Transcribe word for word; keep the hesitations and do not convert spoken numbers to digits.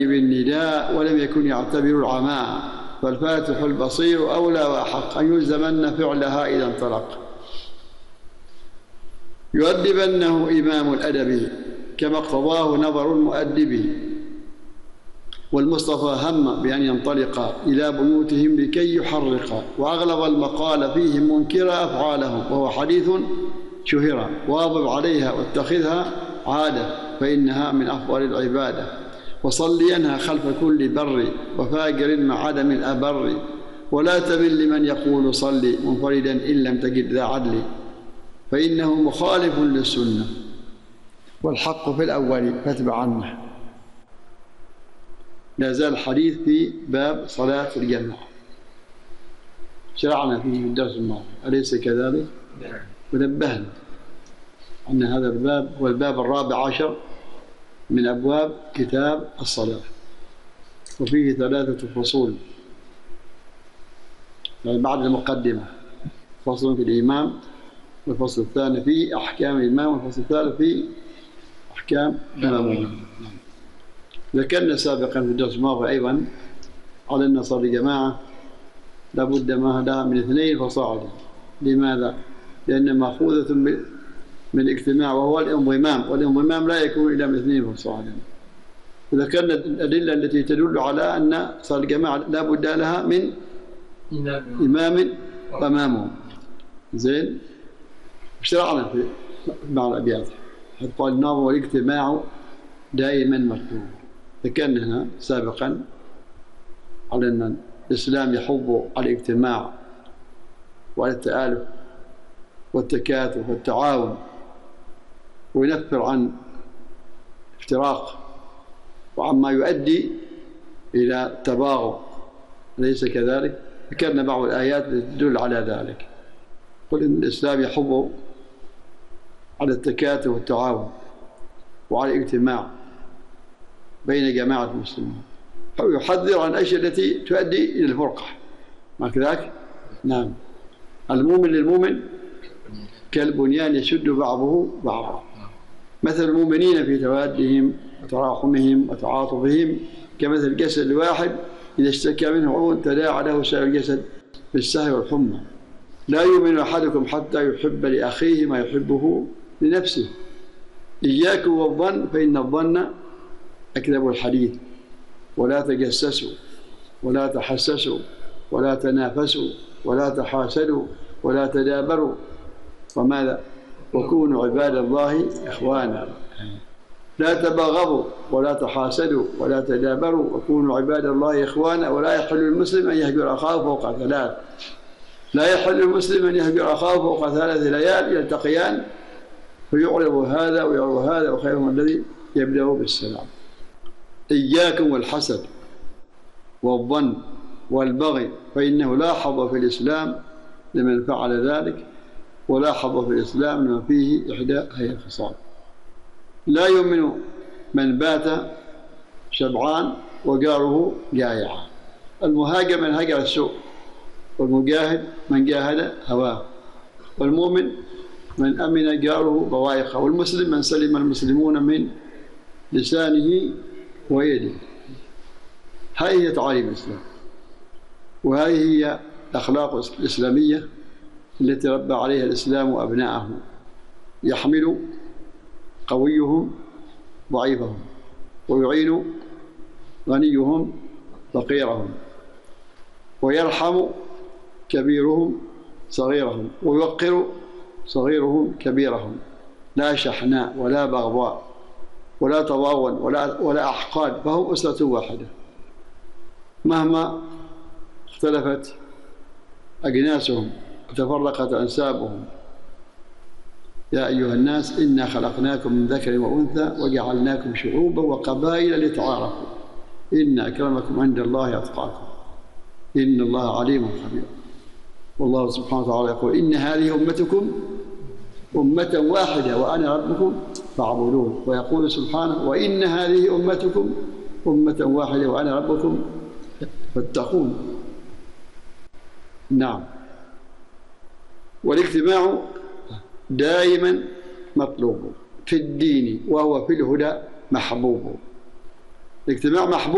بالنداء ولم يكن يعتبر العماء، فالفاتح البصير أولى وأحق أن يلزمن فعلها إذا انطلق. يؤدبنه إمام الأدب كما اقتضاه نظر المؤدب، والمصطفى هم بأن ينطلق إلى بيوتهم لكي يحرق، وأغلظ المقال فيهم منكرا أفعالهم، وهو حديث شهرا، واظب عليها واتخذها عادة فإنها من أفضل العبادة. وصلينها خلف كل بر وفاجر مع عدم الأبر، ولا تمل لمن يقول صلي منفردا إن لم تجد ذا عدل، فإنه مخالف للسنة والحق في الأول فاتبع عنه. لا زال الحديث في باب صلاة الجماعة، شرعنا فيه في الدرس الماضي، أليس كذلك؟ ونبهنا أن هذا الباب هو الباب الرابع عشر من أبواب كتاب الصلاة، وفيه ثلاثة فصول، يعني بعد المقدمة فصل في الإمام، والفصل الثاني في أحكام الإمام، والفصل الثالث في أحكام المأموم. ذكرنا سابقا في الدرس الماضي أيضا على أن صلاة الجماعة لابد ما لها من اثنين فصاعدا. لماذا؟ لأن مأخوذة من الاجتماع وهو الانضمام، والانضمام لا يكون إلا من اثنين فصاعدا. وذكرنا الأدلة التي تدل على أن صلاة الجماعة لا بد لها من إمام وإمامه. زين، شرعنا في بعض الأبيات حيث قال الناظم والاجتماع دائما مطلوب. ذكرنا سابقا على أن الإسلام يحض على الاجتماع وعلى التآلف والتكاتف والتعاون، وينفر عن افتراق وعما يؤدي إلى تباغض، أليس كذلك؟ ذكرنا بعض الآيات التي تدل على ذلك. قل إن الإسلام يحض على التكاتف والتعاون وعلى الاجتماع بين جماعة المسلمين، ويحذر عن الأشياء التي تؤدي إلى الفرقة، ما كذلك؟ نعم. المؤمن للمؤمن كالبنيان يشد بعضه بعضا، مثل المؤمنين في توادهم وتراحمهم وتعاطفهم كمثل الجسد الواحد إذا اشتكى منه عضو تداعى له سائر الجسد بالسهر والحمى. لا يؤمن أحدكم حتى يحب لأخيه ما يحبه لنفسه. إياكم والظن فإن الظن أكذب الحديث، ولا تجسسوا ولا تحسسوا ولا تنافسوا ولا تحاسدوا ولا تدابروا، وماذا؟ وكونوا عباد الله إخوانا. لا تباغضوا ولا تحاسدوا ولا تدابروا وكونوا عباد الله إخوانا. ولا يحل المسلم أن يهجر أخاه فوق ثلاث، لا يحل المسلم أن يهجر أخاه فوق ثلاث ليال يلتقيان فيعرض هذا ويعرض هذا، وخيرهم الذي يبدأ بالسلام. إياكم والحسد والظن والبغي، فإنه لا حظ في الإسلام لمن فعل ذلك، ولا حظ في الإسلام لمن فيه إحدى هذه الخصال. لا يؤمن من بات شبعان وجاره جائعا. المهاجر من هجر السوء، والمجاهد من جاهد هواه، والمؤمن من أمن جاره بوائقه، والمسلم من سلم المسلمون من لسانه ويده. هذه هي تعاليم الإسلام، وهذه هي الأخلاق الإسلامية التي ربى عليها الإسلام أبناءه. يحمل قويهم ضعيفهم، ويعين غنيهم فقيرهم، ويرحم كبيرهم صغيرهم، ويوقر صغيرهم كبيرهم. لا شحناء ولا بغضاء ولا تضاون ولا, ولا أحقاد، فهم أسرة واحدة مهما اختلفت أجناسهم وتفرقت أنسابهم. يا أيها الناس إنا خلقناكم من ذكر وأنثى وجعلناكم شعوبا وقبائل لتعارفوا إن أكرمكم عند الله أتقاكم إن الله عليم خبير. والله سبحانه وتعالى يقول إن هذه أمتكم أمة واحدة وأنا ربكم فاعبدون، ويقول سبحانه وإن هذه أمتكم أمة واحدة وأنا ربكم فاتقون. نعم. والاجتماع دائما مطلوب في الدين، وهو في الهدى محبوب. الاجتماع محبوب